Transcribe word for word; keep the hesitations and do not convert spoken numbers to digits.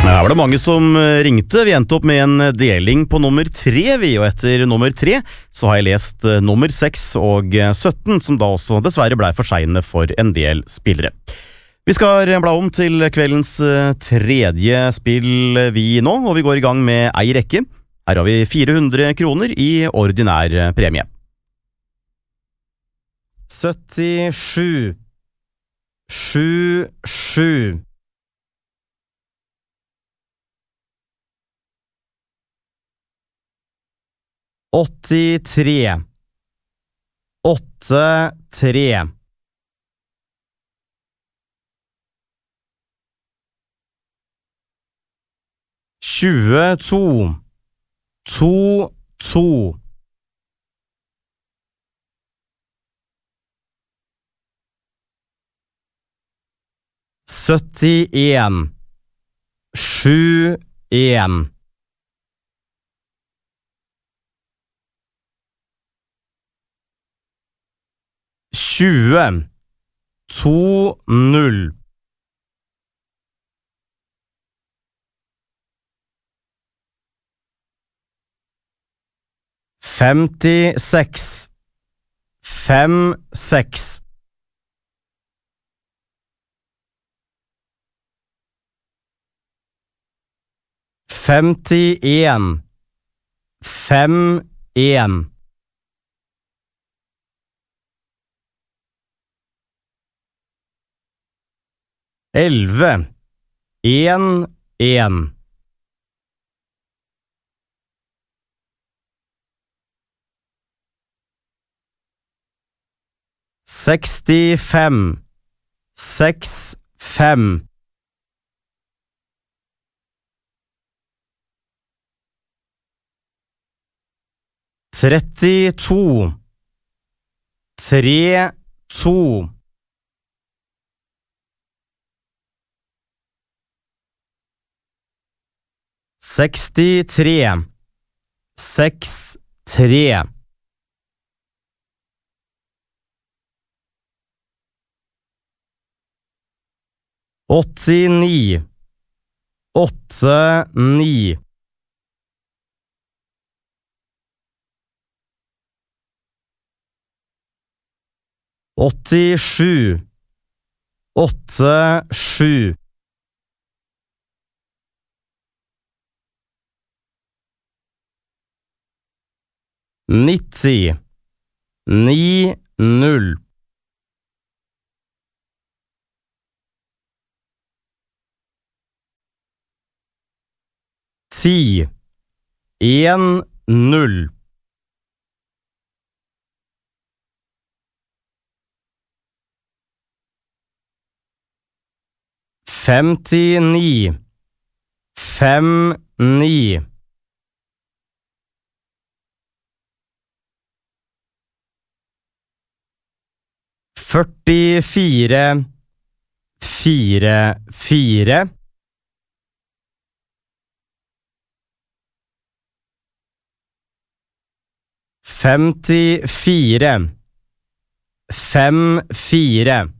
Her var det mange som ringte. Vi endte opp med en deling på nummer tre, vi, og etter nummer tre så har jeg lest nummer seks og sytten, som da også dessverre ble for sene for en del spillere. Vi skal bla om til kveldens tredje spill vi nå, og vi går i gang med ei rekke. Her har vi fire hundre kroner i ordinær premie. syttisju, sju, sju. åttitre, åtte, tre. tjueto, to, to. syttien, sju, en. tjue, to, null. femtiseks, fem, seks. femtien, fem, en. elleve, en, en. sekstifem, seks, fem. trettito, tre, to. sekstitre, seks, tre. åttini, åtte, ni. åttisju, åtte, sju. nitti, ni, null. ti, en, null. femtini, fem, ni. førtifire, fire, fire. femtifire, fem, fire.